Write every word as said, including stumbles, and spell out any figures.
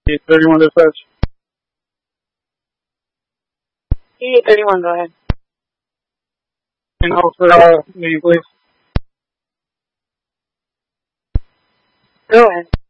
eight thirty-one dispatch. eight thirty-one, go ahead. And officer, uh, name, please. Go ahead.